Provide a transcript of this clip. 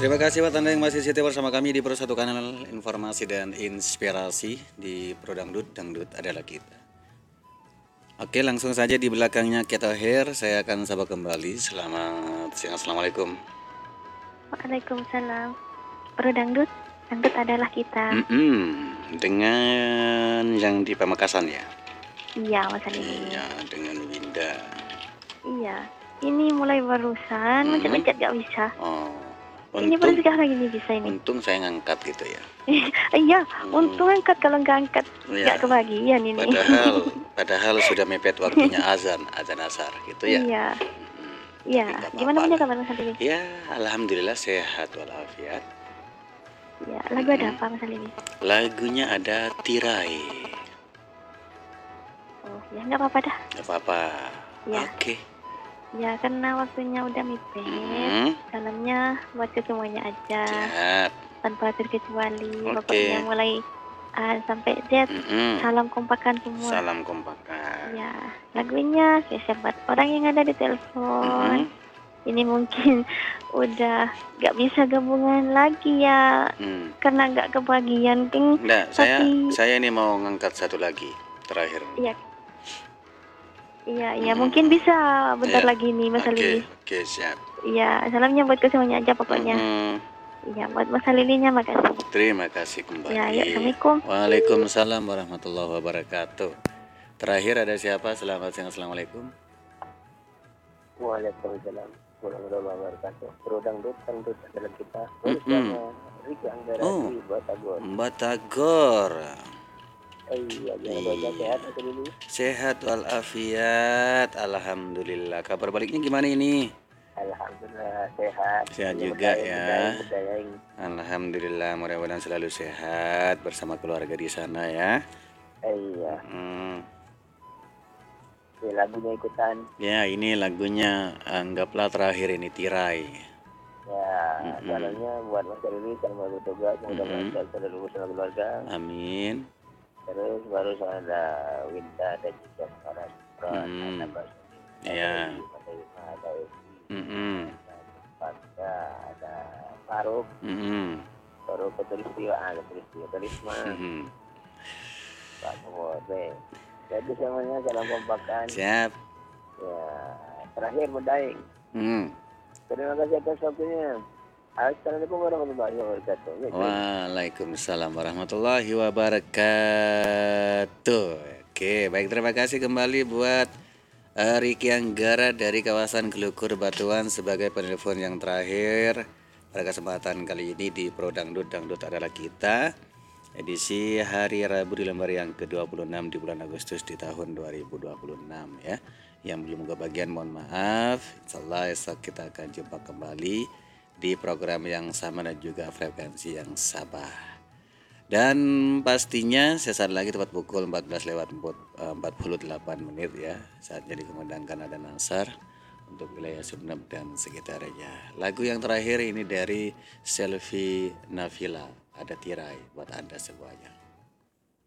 Terima kasih buat Anda yang masih setia bersama kami di satu kanal informasi dan inspirasi di Pro Dangdut, Dangdut adalah kita. Oke, langsung saja di belakangnya kita Hair, saya akan sapa kembali. Selamat siang, Assalamualaikum. Waalaikumsalam. Pro Dangdut, Dangdut adalah kita. Dengan yang di Pamekasan ya? Iya, Mas Ali. Iya, dengan Winda. Iya, ini mulai barusan, mencet-mencet gak bisa. Oh, Ini baru sekarang ini bisa ini. untung saya ngangkat gitu ya. Iya, untung angkat, kalau nggak angkat nggak kebagian ini. Padahal sudah mepet waktunya azan asar gitu ya. Iya. Iya, gimana punya kabar Mas Ali? Ya, alhamdulillah sehat walafiat. Ya, lagu ada apa Mas Ali ini? Lagunya ada Tirai. Oh, ya nggak apa-apa dah. Nggak apa-apa. Ya. Oke. Ya, karena waktunya udah mepet. Salamnya buat ke semuanya aja. Siap. Tanpa terkecuali. Pokoknya mulai A sampai Z. Salam kompakan semua. Salam kompakan. Ya, lagunya spesial buat orang yang ada di telepon. Ini mungkin udah gak bisa gabungan lagi ya, karena gak kebagian ting. Nggak, saya ini mau ngangkat satu lagi terakhir. Iya, mungkin bisa bentar lagi nih Mas Lili. Oke, siap. Iya, salamnya buat ke semuanya aja pokoknya. Iya, buat Mas Lilinya makasih. Terima kasih kembali. Ya, assalamualaikum. Waalaikumsalam warahmatullahi wabarakatuh. Terakhir ada siapa? Selamat siang, assalamualaikum. Waalaikumsalam warahmatullahi wabarakatuh. Pro Dangdut, Dangdut adalah kita. Bersama Riki Anggara di Batagor. Batagor. Iya, sehat atau dulu? Sehat walafiat, alhamdulillah. Kabar baliknya gimana ini? Alhamdulillah sehat. Sehat juga ya. Alhamdulillah, mudah-mudahan selalu sehat bersama keluarga di sana ya. Iya. Lagunya ikutan. Ya, ini lagunya anggaplah terakhir ini Tirai. Ya, salahnya buat Mas Riri sama bertugas, semoga lancar selalu bersama keluarga. Amin. Terus baru ada Winda dan juga Sarah. Iya. Ada Faruk. Faruk Karisma. Pak Mode. Jadi semuanya salam kompakan. Siap. Ya, terakhir Mudaing. Terima kasih atas waktunya. Assalamualaikum warahmatullahi wabarakatuh. Waalaikumsalam warahmatullahi wabarakatuh. Oke, baik, terima kasih kembali buat Riki Anggara dari kawasan Gelukur Batuan sebagai penelpon yang terakhir pada kesempatan kali ini di Pro Dangdut, Dangdut adalah kita. Edisi hari Rabu di lembar yang ke-26 di bulan Agustus di tahun 2026 ya. Yang belum kebagian mohon maaf. Insyaallah esok kita akan jumpa kembali di program yang sama dan juga frekuensi yang sama. Dan pastinya sesaat lagi tepat pukul 14:48 ya, saatnya dikumandangkan ada Nasar untuk wilayah Sumeneb dan sekitarnya. Lagu yang terakhir ini dari Selvi Navila, ada Tirai buat Anda semuanya.